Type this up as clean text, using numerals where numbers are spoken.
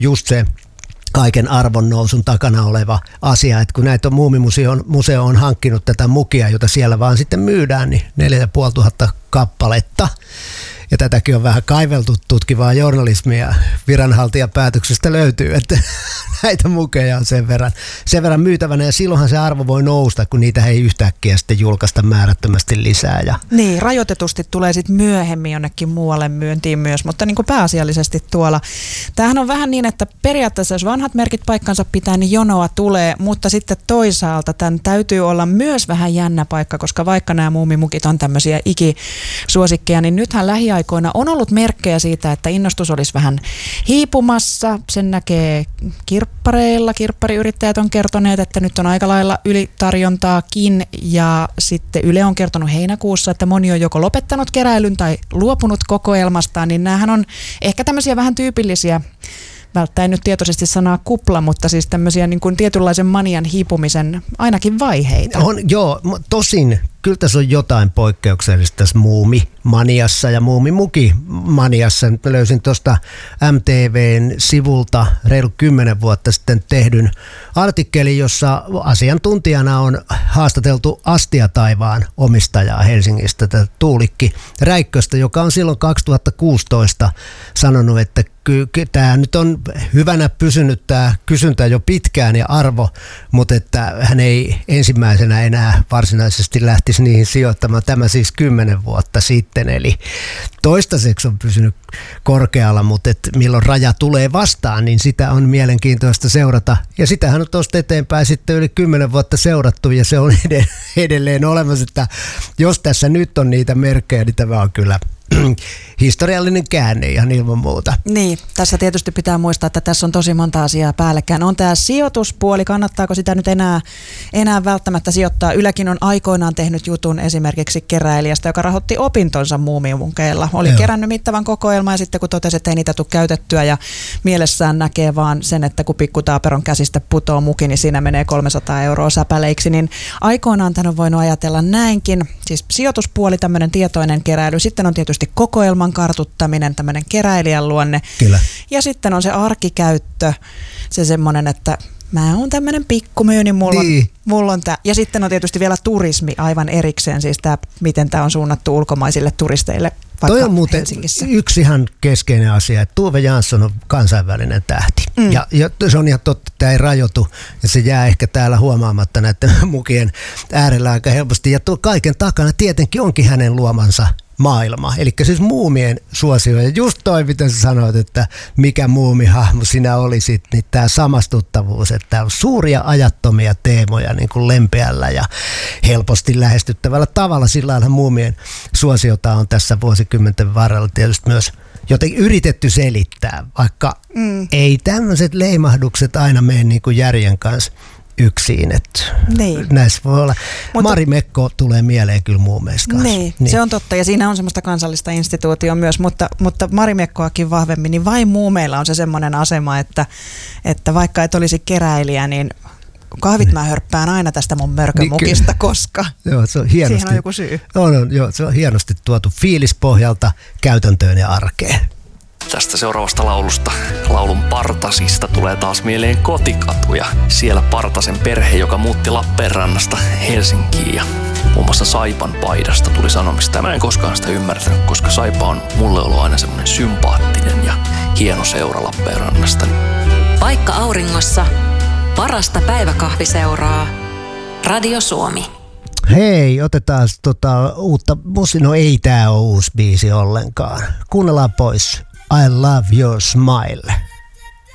just se kaiken arvonnousun takana oleva asia, että kun näitä museo on hankkinut tätä mukia, jota siellä vaan sitten myydään, niin 4500 kappaletta. Ja tätäkin on vähän kaiveltu tutkivaa journalismia. Viranhaltijapäätöksestä löytyy, että näitä mukeja on sen verran myytävänä. Ja silloinhan se arvo voi nousta, kun niitä ei yhtäkkiä sitten julkaista määrättömästi lisää. Niin, rajoitetusti tulee sitten myöhemmin jonnekin muualle myyntiin myös, mutta niin kuin pääasiallisesti tuolla. Tämähän on vähän niin, että periaatteessa jos vanhat merkit paikkansa pitää, niin jonoa tulee, mutta sitten toisaalta tämän täytyy olla myös vähän jännä paikka, koska vaikka nämä muumimukit on tämmöisiä ikisuosikkeja, niin nythän lähiaikoina on ollut merkkejä siitä, että innostus olisi vähän hiipumassa. Sen näkee kirppareilla. Kirppariyrittäjät on kertoneet, että nyt on aika lailla ylitarjontaakin. Ja sitten Yle on kertonut heinäkuussa, että moni on joko lopettanut keräilyn tai luopunut kokoelmastaan. Niin näähän on ehkä tämmöisiä vähän tyypillisiä, välttäen nyt tietoisesti sanaa kupla, mutta siis tämmöisiä niin kuin tietynlaisen manian hiipumisen ainakin vaiheita. Joo, tosin kyllä tässä on jotain poikkeuksellista tässä muumimaniassa ja muumimukimaniassa. Nyt mä löysin tuosta MTVn sivulta reilu 10 vuotta sitten tehdyn artikkelin, jossa asiantuntijana on haastateltu Astia Taivaan omistajaa Helsingistä, tätä Tuulikki Räikköstä, joka on silloin 2016 sanonut, että tämä nyt on hyvänä pysynyt tämä kysyntä jo pitkään ja arvo, mutta että hän ei ensimmäisenä enää varsinaisesti lähtisi niihin sijoittamaan. Tämä siis 10 vuotta sitten, eli toistaiseksi on pysynyt korkealla, mutta milloin raja tulee vastaan, niin sitä on mielenkiintoista seurata. Ja sitähän on tuosta eteenpäin sitten yli 10 vuotta seurattu ja se on edelleen olemassa, että jos tässä nyt on niitä merkkejä, niin tämä on kyllä historiallinen käänne ihan ilman muuta. Niin, tässä tietysti pitää muistaa, että tässä on tosi monta asiaa päällekkäin. On tämä sijoituspuoli, kannattaako sitä nyt enää välttämättä sijoittaa. Ylekin on aikoinaan tehnyt jutun esimerkiksi keräilijästä, joka rahoitti opintonsa muumimunkeilla. Oli kerännyt mittavan kokoelman ja sitten kun totesi, että ei niitä tule käytettyä ja mielessään näkee vaan sen, että kun pikkutaaperon käsistä putoo muki, niin siinä menee 300 € säpäleiksi, niin aikoinaan tämän on voinut ajatella näinkin. Siis sijoituspuoli, tämmöinen tietoinen keräily. Sitten on tietysti kokoelman kartuttaminen, tämmöinen keräilijän luonne. Kyllä. Ja sitten on se arkikäyttö, se semmoinen, että mä oon tämmöinen pikkumyy, niin mulla on tää. Ja sitten on tietysti vielä turismi aivan erikseen, siis tämä, miten tämä on suunnattu ulkomaisille turisteille vaikka toi on muuten Helsingissä. Yksi ihan keskeinen asia, että Tove Jansson on kansainvälinen tähti. Ja se on ihan totta, että tämä ei rajoitu ja se jää ehkä täällä huomaamatta näiden mukien äärellä aika helposti. Ja tuo kaiken takana tietenkin onkin hänen luomansa maailma. Eli siis muumien suosio. Ja just toi, mitä sä sanoit, että mikä muumihahmo sinä olisit, niin tämä samastuttavuus, että on suuria ajattomia teemoja niin kuin lempeällä ja helposti lähestyttävällä tavalla. Sillä lailla muumien suosiota on tässä vuosikymmenten varrella tietysti myös jotenkin yritetty selittää, vaikka ei tämmöiset leimahdukset aina mene niin kuin järjen kanssa yksin, että niin. Näissä voi olla. Marimekko tulee mieleen kyllä muumeista kanssa. Niin, se on totta ja siinä on semmoista kansallista instituutioa myös, mutta Marimekkoakin vahvemmin, niin vain muumeilla on se semmoinen asema, että vaikka et olisi keräilijä, niin kahvit mä hörppään aina tästä mun mörkömukista, koska joo, se on hienosti, siihen on joku syy. Joo, se on hienosti tuotu fiilispohjalta käytäntöön ja arkeen. Tästä seuraavasta laulusta, laulun Partasista, tulee taas mieleen kotikatu ja siellä Partasen perhe, joka muutti Lappeenrannasta Helsinkiin ja muun muassa Saipan paidasta tuli sanomista. Mä en koskaan sitä ymmärtänyt, koska Saipa on mulle ollut aina semmoinen sympaattinen ja hieno seura Lappeenrannasta. Vaikka auringossa, parasta päiväkahviseuraa. Radio Suomi. Hei, otetaan uutta musiikkia. No ei tää ole uusi biisi ollenkaan. Kuunnellaan pois. I Love Your Smile.